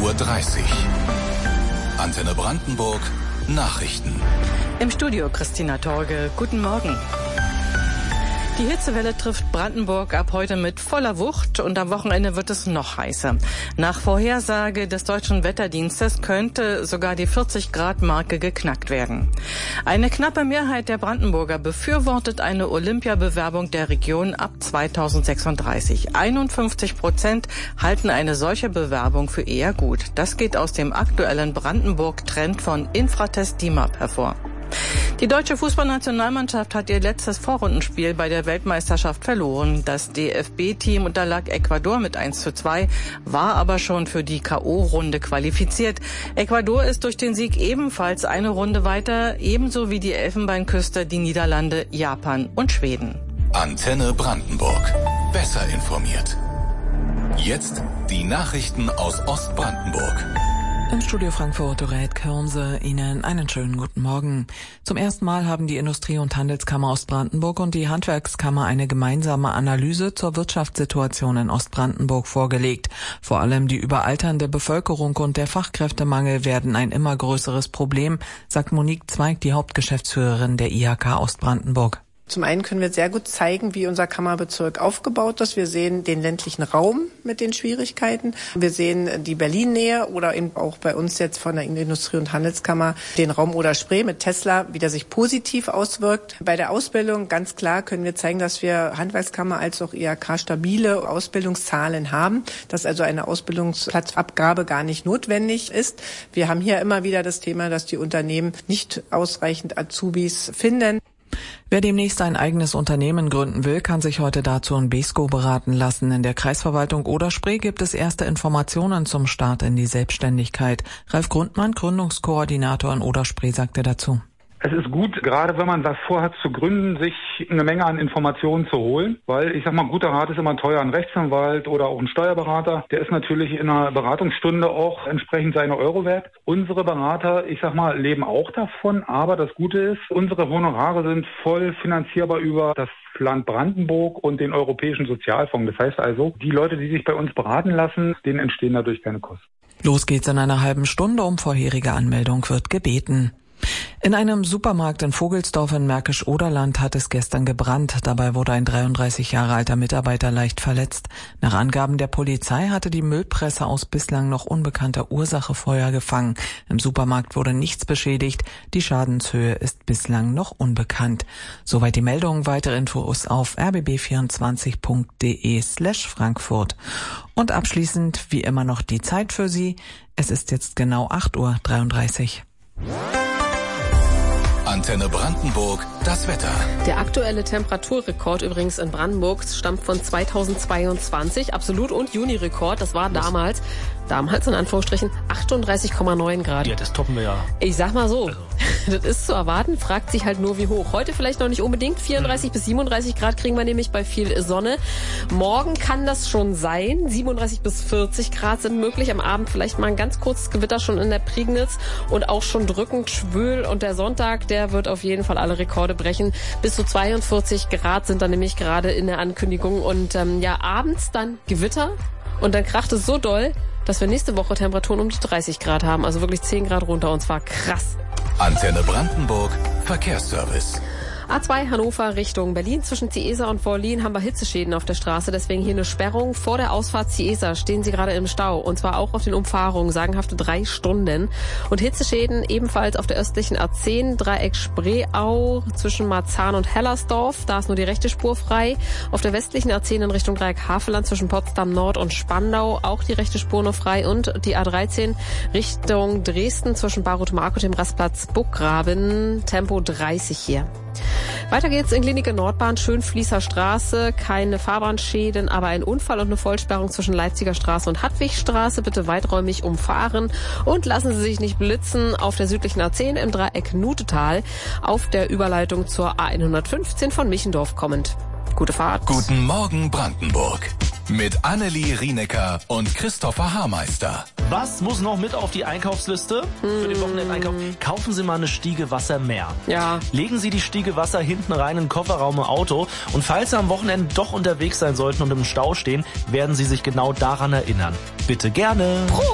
8:30 Uhr. Antenne Brandenburg Nachrichten. Im Studio Christina Torge. Guten Morgen. Die Hitzewelle trifft Brandenburg ab heute mit voller Wucht und am Wochenende wird es noch heißer. Nach Vorhersage des Deutschen Wetterdienstes könnte sogar die 40-Grad-Marke geknackt werden. Eine knappe Mehrheit der Brandenburger befürwortet eine Olympiabewerbung der Region ab 2036. 51% halten eine solche Bewerbung für eher gut. Das geht aus dem aktuellen Brandenburg-Trend von Infratest DIMAP hervor. Die deutsche Fußballnationalmannschaft hat ihr letztes Vorrundenspiel bei der Weltmeisterschaft verloren. Das DFB-Team unterlag Ecuador mit 1:2, war aber schon für die K.O.-Runde qualifiziert. Ecuador ist durch den Sieg ebenfalls eine Runde weiter, ebenso wie die Elfenbeinküste, die Niederlande, Japan und Schweden. Antenne Brandenburg. Besser informiert. Jetzt die Nachrichten aus Ostbrandenburg. Im Studio Frankfurt, Dorette Körnse, Ihnen einen schönen guten Morgen. Zum ersten Mal haben die Industrie- und Handelskammer Ostbrandenburg und die Handwerkskammer eine gemeinsame Analyse zur Wirtschaftssituation in Ostbrandenburg vorgelegt. Vor allem die überalternde Bevölkerung und der Fachkräftemangel werden ein immer größeres Problem, sagt Monique Zweig, die Hauptgeschäftsführerin der IHK Ostbrandenburg. Zum einen können wir sehr gut zeigen, wie unser Kammerbezirk aufgebaut ist. Wir sehen den ländlichen Raum mit den Schwierigkeiten. Wir sehen die Berlin-Nähe oder eben auch bei uns jetzt von der Industrie- und Handelskammer den Raum Oder-Spree mit Tesla, wie der sich positiv auswirkt. Bei der Ausbildung ganz klar können wir zeigen, dass wir Handwerkskammer als auch IHK stabile Ausbildungszahlen haben, dass also eine Ausbildungsplatzabgabe gar nicht notwendig ist. Wir haben hier immer wieder das Thema, dass die Unternehmen nicht ausreichend Azubis finden. Wer demnächst ein eigenes Unternehmen gründen will, kann sich heute dazu in Beeskow beraten lassen. In der Kreisverwaltung Oder-Spree gibt es erste Informationen zum Start in die Selbstständigkeit. Ralf Grundmann, Gründungskoordinator in Oder-Spree, sagte dazu. Es ist gut, gerade wenn man was vorhat zu gründen, sich eine Menge an Informationen zu holen, weil ich sag mal, guter Rat ist immer teuer. Ein Rechtsanwalt oder auch ein Steuerberater, der ist natürlich in einer Beratungsstunde auch entsprechend seine Euro wert. Unsere Berater, ich sag mal, leben auch davon, aber das Gute ist, unsere Honorare sind voll finanzierbar über das Land Brandenburg und den Europäischen Sozialfonds. Das heißt also, die Leute, die sich bei uns beraten lassen, denen entstehen dadurch keine Kosten. Los geht's in einer halben Stunde. Um vorherige Anmeldung wird gebeten. In einem Supermarkt in Vogelsdorf in Märkisch-Oderland hat es gestern gebrannt. Dabei wurde ein 33 Jahre alter Mitarbeiter leicht verletzt. Nach Angaben der Polizei hatte die Müllpresse aus bislang noch unbekannter Ursache Feuer gefangen. Im Supermarkt wurde nichts beschädigt. Die Schadenshöhe ist bislang noch unbekannt. Soweit die Meldung. Weitere Infos auf rbb24.de/Frankfurt. Und abschließend wie immer noch die Zeit für Sie. Es ist jetzt genau 8:33 Uhr. Antenne Brandenburg, das Wetter. Der aktuelle Temperaturrekord übrigens in Brandenburg stammt von 2022. Absolut- und Juni-Rekord, das war damals in Anführungsstrichen 38,9 Grad. Ja, das toppen wir ja. Ich sag mal so, das ist zu erwarten, fragt sich halt nur wie hoch. Heute vielleicht noch nicht unbedingt, 34 bis 37 Grad kriegen wir nämlich bei viel Sonne. Morgen kann das schon sein, 37 bis 40 Grad sind möglich. Am Abend vielleicht mal ein ganz kurzes Gewitter schon in der Prignitz und auch schon drückend schwül. Und der Sonntag, der wird auf jeden Fall alle Rekorde brechen. Bis zu 42 Grad sind dann nämlich gerade in der Ankündigung. Und abends dann Gewitter und dann kracht es so doll, dass wir nächste Woche Temperaturen um die 30 Grad haben. Also wirklich 10 Grad runter und zwar krass. Antenne Brandenburg, Verkehrsservice. A2 Hannover Richtung Berlin. Zwischen Ziesa und Wollin haben wir Hitzeschäden auf der Straße. Deswegen hier eine Sperrung. Vor der Ausfahrt Ziesa stehen Sie gerade im Stau. Und zwar auch auf den Umfahrungen. Sagenhafte 3 Stunden. Und Hitzeschäden ebenfalls auf der östlichen A10. Dreieck Spreeau zwischen Marzahn und Hellersdorf. Da ist nur die rechte Spur frei. Auf der westlichen A10 in Richtung Dreieck Havelland zwischen Potsdam Nord und Spandau. Auch die rechte Spur nur frei. Und die A13 Richtung Dresden zwischen Barut-Mark und dem Rastplatz Burggraben. Tempo 30 hier. Weiter geht's in Klinike Nordbahn, Schönfließer Straße, keine Fahrbahnschäden, aber ein Unfall und eine Vollsperrung zwischen Leipziger Straße und Hadwigstraße. Bitte weiträumig umfahren und lassen Sie sich nicht blitzen auf der südlichen A10 im Dreieck Nutetal auf der Überleitung zur A115 von Michendorf kommend. Gute Fahrt. Guten Morgen Brandenburg. Mit Annelie Rienecker und Christopher Haarmeister. Was muss noch mit auf die Einkaufsliste für den Wochenendeinkauf? Kaufen Sie mal eine Stiege Wasser mehr. Ja. Legen Sie die Stiege Wasser hinten rein in den Kofferraum im Auto. Und falls Sie am Wochenende doch unterwegs sein sollten und im Stau stehen, werden Sie sich genau daran erinnern. Bitte gerne.